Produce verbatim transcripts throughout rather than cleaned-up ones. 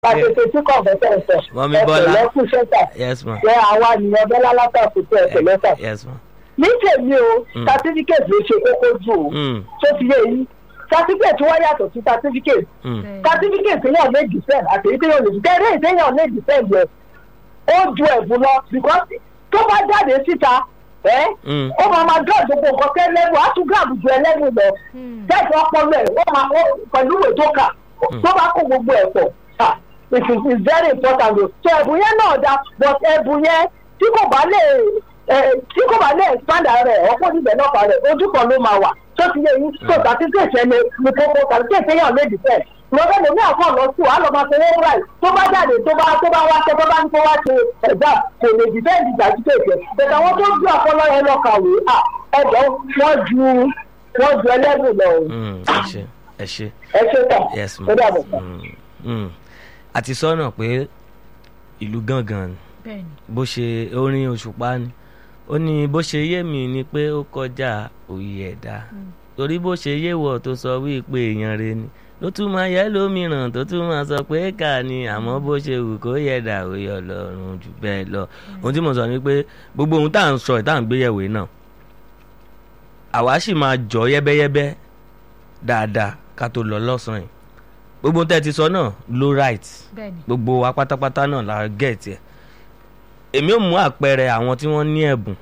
pàtẹ́tẹ́ tí kò fẹ́ fẹ́ fẹ́ Mọ́mí Bọ́lá. ẹ̀pẹ̀ lọ́kùn ṣẹ́ta Yes ma. ẹ àwa nìyẹn bọ́lá látàkùn tó ẹ̀pẹ̀ lọ́tà. Yes ma. ní tèmi o certificate ló ṣe kókó jù o Mm. tó ti yé yín certificate wá yàtọ̀ sí certificate Mm. certificate téèyàn lè defend àti èyí téèyàn lè defend eré téèyàn lè defend yẹn ó ju ẹ̀bùn lọ because tó bá jáde síta ẹ́ Mm. ó máa ma dọ́ gbogbo nǹkan tẹ́ lẹ́nu á tún gàmù ju ẹlẹ́nu lọ tẹ́sí ọpọlọ ẹ̀ ó máa ó pẹ̀lú ìwé tó kà tó bá kó gbogbo ẹ̀ pọ̀ ah it is is very important o so ẹ̀bùn yẹn náà da but ẹ̀bùn yẹn tí kò bá lè tí kò bá lè expand rẹ̀ ọ̀pọ̀ níbẹ̀ náà pa rẹ̀ ojú kan ló máa wà tó ti yẹ yín tó certificate yẹn ní kókó certificate yẹn lè defend lọ́dọ̀ lómi àkọ́ lọ sí wàá lọ máa fi owó ráì tó bá jáde tó bá tó bá wá ṣe tó bá ní kó wá ṣe ẹ̀dá kò lè defend certificate yẹn bẹ̀rẹ̀ àwọn tó gbé ọpọlọ yẹn lọ kàwé à ẹ̀dọ̀ wọ́n ju wọ́n ju ẹlẹ́bùn lọ. Mm. ẹ ṣe ẹ ṣe. ẹ ṣe tán Yes ó ma. dàbọ̀. Mm. Mm. àti sọ́nà pé ìlú gangan ni bẹ́ẹ̀ni bó ṣe orin òṣùpá ni ó ní bó ṣe yé mi ni pé ó kọjá òye ẹ̀dá torí bó ṣe yé wọ̀ tó sọ wípé èèyàn rẹ ni ló tún máa yẹ lómìíràn tó tún máa sọ pé kà ni àmọ́ bó ṣe wù kó yẹ̀dà òye ọlọ́run jù bẹ́ẹ̀ lọ. ohun tí mo sọ ni pé gbogbo ohun tá à ń sọ ẹ̀ tá à ń gbéyẹ̀wò náà àwa sì máa jọ yẹ́bẹ́yẹ́bẹ́ dáadáa ká tó lọ lọ́sàn-án yìí gbogbo ohun tẹ́ ẹ ti sọ náà ló right bẹ́ẹ̀ni gbogbo wa pátápátá náà la get ẹ̀ èmi ò mú àpẹẹrẹ àwọn tí wọ́n ní ẹ̀bùn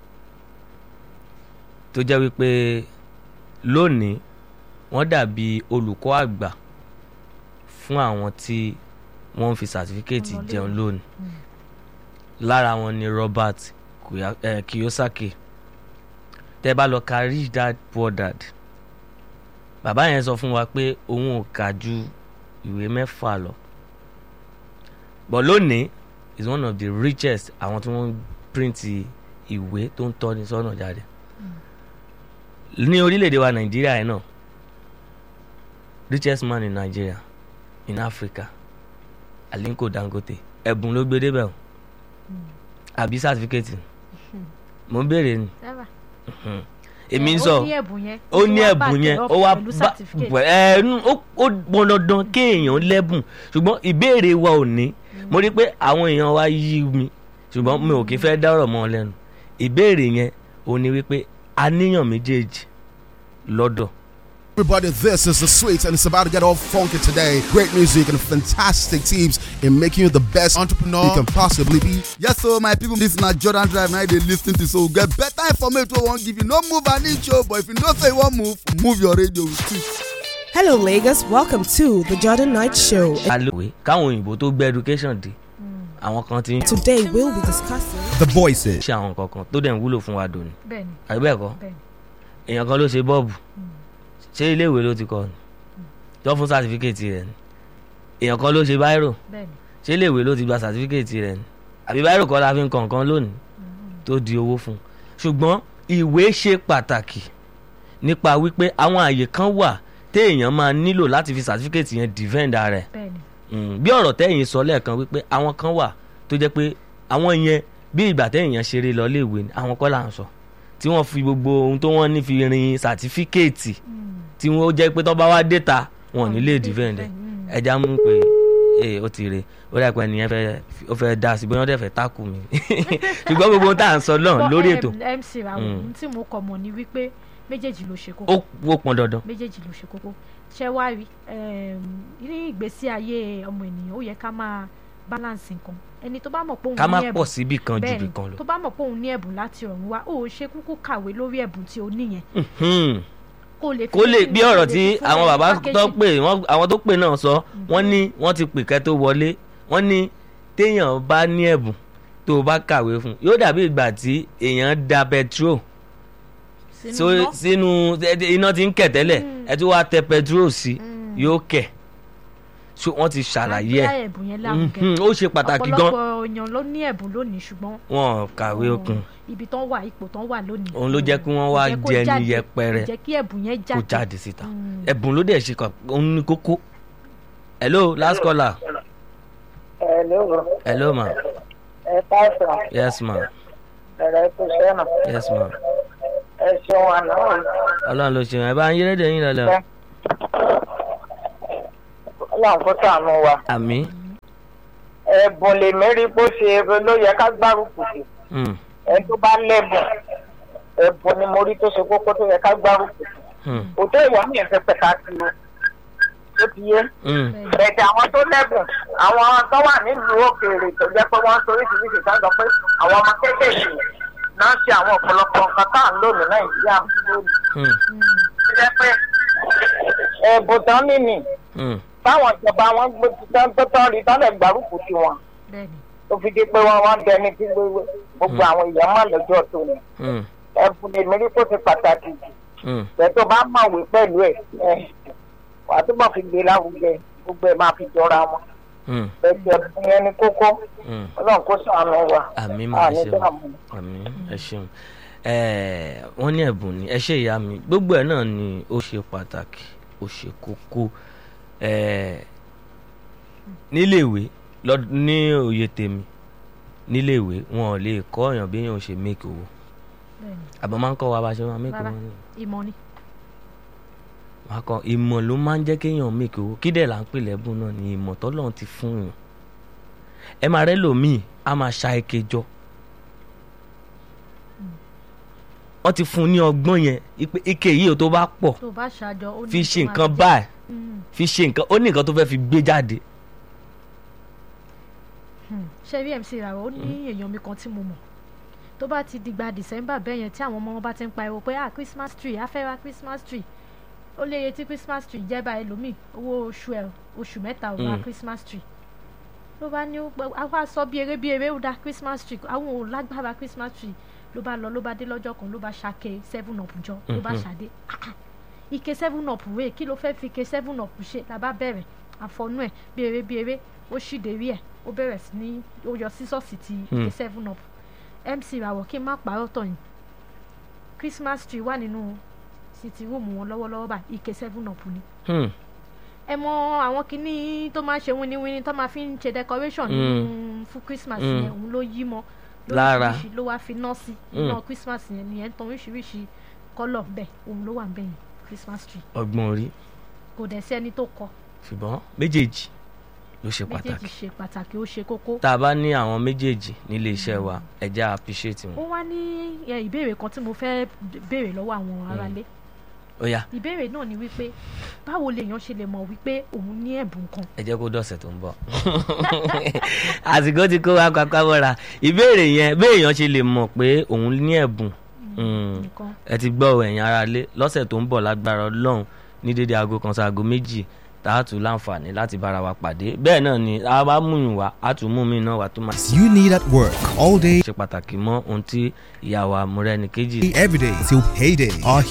tó jẹ́ wípé lónìí wọ́n dàbí olùkọ́ àgbà fún àwọn tí wọ́n ń fi sàtífíkẹ́ẹ̀tì jẹun lónìí lára wọn ni Robert Kuya- eh, Kiyosaki tẹ́ bá lọ ka Rich Dad Poor Dad bàbá yẹn sọ fún wa pé òun ò kà ju ìwé mẹ́fà lọ but lónìí is one of the richest àwọn tí wọ́n ń print ìwé tó ń tọ́ni sọ́nà jáde ní orílẹ̀-èdè wa Nàìjíríà yẹn náà richest man in Nigeria in Africa Aliko Dangote ẹ̀bùn ló gbé débẹ̀ o àbí certificate mo ń béèrè ni sábà èmi ń sọ ó ní ẹ̀bùn yẹn ó ní ẹ̀bùn yẹn ó wá bá ẹ̀ẹ́n ó pọn dandan kéèyàn lẹ́bùn ṣùgbọ́n ìbéèrè wa ò ní mo rí i pé àwọn èèyàn wa yí mi ṣùgbọ́n mi ò kì í fẹ́ dá ọ̀rọ̀ mọ́ ọ lẹ́nu ìbéèrè yẹn ò ní wípé a níyàn méjèèjì lọ́dọ̀. Everybody, this is The Sweet, and it's about to get all funky today. Great music and fantastic teams in making you the best entrepreneur you can possibly be. Yes, so my people, this is not Jordan Drive. Now they listen to so get better information. We won't give you no move an inch, but if you don't say one move, move your radio with two. Hello, Lagos. Welcome to the Jordan Night Show. alóòwe káwọn òyìnbó tó gbé education dé àwọn kan ti ń Today, we'll be discussing The Voices. ṣe àwọn kankan tó dẹ̀ ń wúlò fún wa dòní bẹ́ẹ̀ni àbí bẹ́ẹ̀ kọ́ bẹ́ẹ̀ni èèyàn kan ló ṣe bọ́ọ̀bù ṣé iléèwé ló ti kọ́ ni jọ fún sàtífíkẹ́ẹ̀tì rẹ̀ ni èèyàn kan ló ṣe báírò bẹ́ẹ̀ni ṣé iléèwé ló ti gba sàtífíkẹ́ẹ̀tì rẹ̀ ni àbí báírò kọ́ la fi ń kọ̀ nǹkan lónìí tó di owó fún un ṣùgbọ́n ìwé ṣe pàtàkì nípa wípé àwọn àyè kan wà téèyàn máa nílò láti fi sàtífíkẹ́ẹ̀tì yẹn defend ara rẹ̀ bẹ́ẹ̀ni Mm, bí ọ̀rọ̀ tẹ́yìn sọ lẹ́ẹ̀kan wípé àwọn kan wà tó jẹ́ pé àwọn yẹn bí ìgbà tẹ́yìn ṣeré lọ léèwé ni àwọn kọ́ là ń sọ tí wọ́n fi gbogbo ohun tó wọ́n ní fi rin sàtífíkẹ́ẹ̀tì tí wọ́n jẹ́ pé tó bá wá déta wọn ò ní lè defend ẹ̀ ẹja mú pé ee ó ti re ó dà pé ẹnìyẹn fẹ́ ó fẹ́ dá sí bóyá ó dẹ̀ fẹ́ tákù mi ṣùgbọ́n gbogbo ohun tá à ń sọ náà lórí ètò M C ra ohun tí mo kọ mọ̀ ni wípé méjèèjì ló ṣe ó kókó ó pọn dandan méjèèjì ló ṣe kókó ṣé wá rí ní ìgbésí ayé ọmọ ènìyàn ó yẹ ká máa balance nǹkan ẹni tó bá mọ̀ pé òun ká má ní pọ̀ ẹ̀bùn síbì kan ju bẹ́ẹ̀ni bì kan lọ. tó bá mọ̀ pé òun ní ẹ̀bùn láti ọ̀run wá ó ṣe kúkú kàwé lórí ẹ̀bùn tí ó níyẹn Hmm. kó lè fi kó lè fún- bí kó ọ̀rọ̀ lè tí fi fún àwọn ẹ bàbá packaging. tó pè wọ́n àwọn tó pè náà sọ wọ́n ní wọ́n ti pè kẹ́ tó wọlé wọ́n ní téèyàn bá ní ẹ̀bùn tó o bá kàwé fún yóò dàbí ìgbà tí èèyàn da petrol Sínú so- iná. sínú iná tí ń kẹ̀ tẹ́lẹ̀ ẹ tí wàá tẹ petrol sí yóò kẹ̀ so wọ́n ti ṣàlàyé ẹ̀ Àgbéyà ẹ̀bùn yẹn lárugẹ. Mhm, ó ṣe pàtàkì gan ọ̀pọ̀lọpọ̀ èèyàn ló ní ẹ̀bùn lónìí ṣùgbọ́n wọn kàwé wọn- okun ibi tán wà ipò tán wà lónìí òun ló jẹ́ kí wọ́n wá kò jẹ́ kó di ẹni jáde, yẹpẹrẹ kò jẹ́ kí ẹ̀bùn yẹn kó jáde jáde síta Mm. ẹ̀bùn ló dẹ̀ ṣe kàn òun ní kókó hello last caller ẹ lóòrò hello ma ẹ káàsán yes ma ẹ̀rọ ẹ̀kú sẹ́nà yes ma ẹ ṣeun àná ọlọ́run ló ṣeun ẹ bá ń yí rédíò yín lọ́lẹ́ o ọlọ́run kó ṣàánú wa àmì ẹ̀bùn lèmi rí bó ṣe ló yẹ ká gbárùkù sí. ẹ tó bá lẹ́bùn ẹ̀bùn ni mo rí tó ṣe kókó tó yẹ ká gbárùkù sí. òtó ìwà mi ẹ̀fẹ̀ pẹ̀ka sí i ó ti yé. ẹ̀dẹ̀ àwọn tó lẹ́bùn àwọn tó wà nílùú òkèèrè tó jẹ́ pé wọ́n ń torí ìṣiríṣi ká sọ pé àwọn ọmọ kéékèèké náà ṣe àwọn ọ̀pọ̀lọpọ̀ nǹkan tá à ń lò ní nàìjíríà lónìí. ó jẹ́ pé ẹ̀bùn tán mímì táwọn ìjọba wọn gbé tán tó tán rí tán lè gbárùkù sí wọn tó fi di pé wọn wọn dẹni tí gbogbo àwọn èèyàn mọ̀ lọ́jọ́ tó ní. ẹ̀bùn lèmi rí kó ti pàtàkì jù tẹ̀tọ́ bá mọ̀wé pẹ̀lú ẹ̀ wà á túbọ̀ fi gbé lárugẹ gbogbo ẹ̀ máa fi jọra wọn. ẹ̀jẹ̀ ẹ̀bùn yẹn ni kókó ọlọ́run kó ṣàánú wa. àmín mà ẹ ṣeun àmín ẹ ṣeun wọ́n ní ẹ̀bùn ni ẹ ṣe ìyá mi gbogbo ẹ̀ náà ni ó ṣe pàtàkì ó ṣe kókó níléèwé ní òye tèmi níléèwé wọn ò lè kọ́ èèyàn bí èèyàn ṣe make owó àbọ̀ máa ń kọ́ wa bá ṣe máa make owó ni. ìmọ̀ ni. wàá kọ́ ìmọ̀ ló máa ń jẹ́ kéèyàn make owó kí dẹ̀ là ń pè lẹ́bùn náà ni ìmọ̀ tọ́lọ́run ti fún yàn ẹ máa rẹ́ lòmíì á máa ṣa ike jọ wọ́n ti fún un ní ọgbọ́n yẹn ike yìí tó bá pọ̀ fi ṣe nǹkan báyìí fi ṣe nǹkan ó ní nǹkan tó fẹ́ fi gbé jáde. ṣé bí mc ìràwọ̀ ó ní èèyàn mi kan tí mo mọ̀ tó bá ti dìgbà december bẹ́ẹ̀ yẹn tí àwọn ọmọ wọn bá ti ń pariwo pé ah christmas tree a fẹ́ ra christmas tree ó léye tí christmas tree jẹ́ báyìí lómi owó oṣù ẹ̀ oṣù mẹ́ta ò ra christmas tree ló bá ní àwọn aṣọ bí eré bí eré ó dá christmas tree àwọn ò lágbára christmas tree ló bá lọ ló bá dé lọ́jọ́ kan ló bá ṣàké seven up jọ ló bá ṣàdé ike seven up wé kí ló fẹ́ fi ike seven up ṣe la bá bẹ̀rẹ̀ àfọ̀nú ẹ̀ bí eré bí eré ó ṣì dérí ẹ̀ ó bẹ̀rẹ̀ sí ní ó yọ sísọ́ọ̀sì ti ike seven up mc ìràwọ̀ kí n má parọ́ tọ̀ yín christmas tree wà nínú city room wọn lọ́wọ́lọ́wọ́ báyìí ike seven up ni. ẹ mọ àwọn kinní tó máa ń ṣe wíníwíní tó máa fi ń ṣe decoration fún christmas yẹn òun ló yí mọ́ lára ló wá fi náà sí iná christmas yẹn nìyẹn tán oríṣiríṣi kọ́lọ̀ bẹ́ẹ̀ òun ló wà ń bẹ̀yìn christmas tree. ọgbọ́n orí. kò dẹ̀ sí ẹni tó kọ. ṣùgbọ́n méjèèjì ló ṣe pàtàkì. méjèèjì ṣe pàtàkì ó ṣe kókó. tá a bá ní àwọn méjèèjì nílé iṣẹ́ wa ẹ jẹ́ appreciate wọn. ó wá ní ìbéèrè kan tí mo fẹ́ béèrè lọ́wọ́ àwọn aráalé. ó yá. ìbéèrè náà ni wípé báwo lèèyàn ṣe lè mọ̀ wípé òun ní ẹ̀bùn kan. ẹ jẹ́ kó dọ̀sẹ̀ tó ń bọ̀ àsìkò tí kò wá pápá wọ́ra ìbéèrè yẹn béèyàn ṣe lè mọ̀ pé òun ní ẹ̀bùn ẹ ti gbọ́ ẹ̀yin aráalé lọ́sẹ̀ tó ń bọ̀ lágbára Ọlọ́run ní dédé aago kan sí aago méjì tààtù láǹfààní láti bára wa pàdé bẹ́ẹ̀ náà ni a bá mú yín wá a tún mú mi náà wá tó máa. you need at work all day. ṣe pàtàkì mọ́ ohun tí ìyàwó Mọ́rẹ́níkejì. every day till payday. Our